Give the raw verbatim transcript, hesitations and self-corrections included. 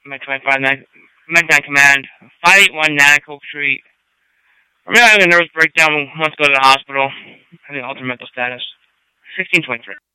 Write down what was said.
Med twenty-five, Med nine Command, five eighty-one Natico Street. I'm having a nervous breakdown. Wants to go to the hospital. Having altered mental status. sixteen twenty-three.